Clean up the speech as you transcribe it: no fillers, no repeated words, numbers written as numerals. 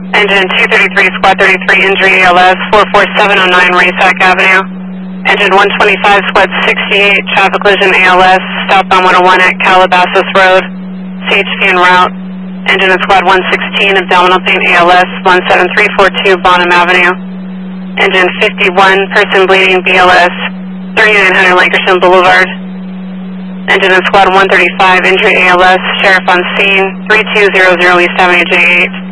Engine 233, Squad 33, injury ALS, 44709 Racehack Avenue. Engine 125, Squad 68, traffic collision ALS, southbound 101 at Calabasas Road, CHP en route. Engine in Squad 116, abdominal pain ALS, 17342 Bonham Avenue. Engine 51, person bleeding BLS, 3900 Lancashire Boulevard. Engine in Squad 135, injury ALS, sheriff on scene, 3200 East Avenue J8.